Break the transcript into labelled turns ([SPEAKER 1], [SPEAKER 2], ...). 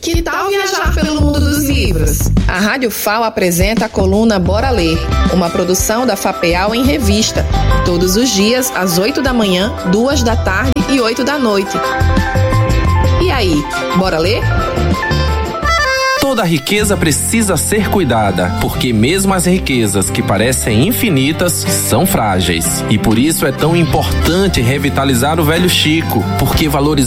[SPEAKER 1] Que tal viajar pelo mundo dos livros? A Rádio FAO apresenta a coluna Bora Ler, uma produção da FAPEAL em revista, todos os dias às 8 da manhã, 2 da tarde e 8 da noite. E aí, bora ler?
[SPEAKER 2] Toda riqueza precisa ser cuidada, porque mesmo as riquezas que parecem infinitas são frágeis. E por isso é tão importante revitalizar o velho Chico, porque valorizar